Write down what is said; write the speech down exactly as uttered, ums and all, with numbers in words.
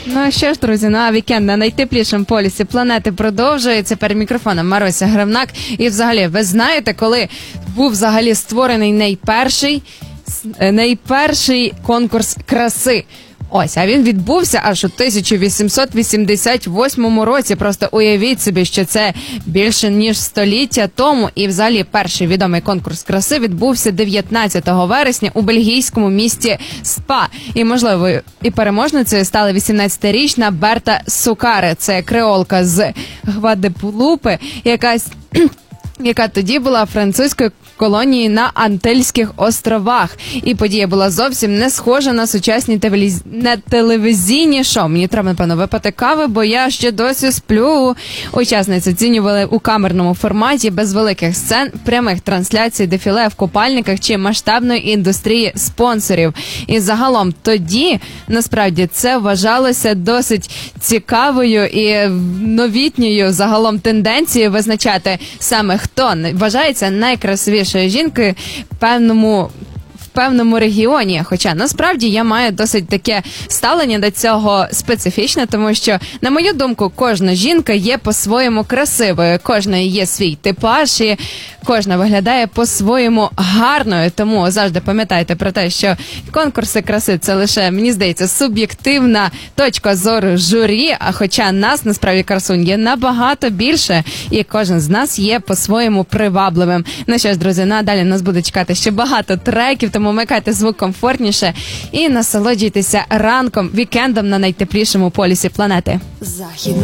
Ну що ж, друзі, ну а вікенд на найтеплішому полюсі планети продовжується. Перед мікрофоном Маруся Гривнак. І взагалі, ви знаєте, коли був взагалі створений найперший, найперший конкурс краси? Ось, а він відбувся аж у тисяча вісімсот вісімдесят восьмому році. Просто уявіть собі, що це більше ніж століття тому. І взагалі перший відомий конкурс краси відбувся дев'ятнадцятого вересня у бельгійському місті Спа. І, можливо, і переможницею стала вісімнадцятирічна Берта Сукаре. Це креолка з Гваделупи, якась... яка тоді була французькою колонією на Антильських островах. І подія була зовсім не схожа на сучасні телевіз... на телевізійні шоу. Мені треба, напевно, випити кави, бо я ще досі сплю. Учасниці оцінювали у камерному форматі, без великих сцен, прямих трансляцій, дефіле в купальниках чи масштабної індустрії спонсорів. І загалом тоді, насправді, це вважалося досить цікавою і новітньою загалом тенденцією визначати саме хто вважається найкрасивішою жінкою в певному в певному регіоні. Хоча, насправді, я маю досить таке ставлення до цього специфічне, тому що, на мою думку, кожна жінка є по-своєму красивою, кожної є свій типаж, і кожна виглядає по-своєму гарною. Тому завжди пам'ятайте про те, що конкурси краси – це лише, мені здається, суб'єктивна точка зору журі, а хоча нас, насправді, красунь є набагато більше, і кожен з нас є по-своєму привабливим. Ну що ж, друзі, ну а далі нас буде чекати ще багато треків, тому вмикайте звук комфортніше і насолоджуйтеся ранком, вікендом на найтеплішому полюсі планети. Західна